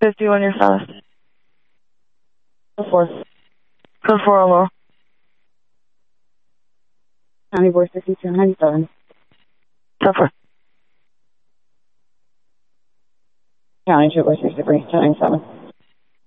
50 on your fast. 4. Code 4 or more. County Board 5297. Suffer. County 2 Board 63 297.